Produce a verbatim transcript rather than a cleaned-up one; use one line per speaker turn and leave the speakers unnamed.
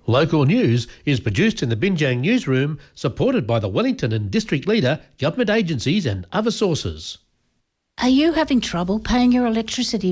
Local news is produced in the Binjang newsroom, supported by the Wellington and District Leader, government agencies and other sources.
Are you having trouble paying your electricity